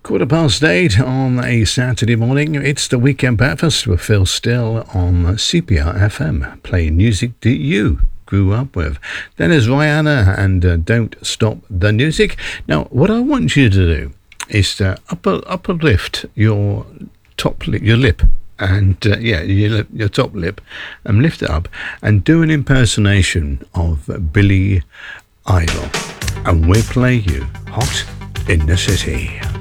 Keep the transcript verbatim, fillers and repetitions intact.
Quarter past eight on a Saturday morning. It's the Weekend Breakfast with Phil Still on C P R F M, playing music that you grew up with. Then there's Rihanna and uh, Don't Stop the Music. Now, what I want you to do is to upper, uplift your top lip, your lip, and uh, yeah, your, lip, your top lip, and lift it up and do an impersonation of Billy Idol. And we'll play you Hot in the City.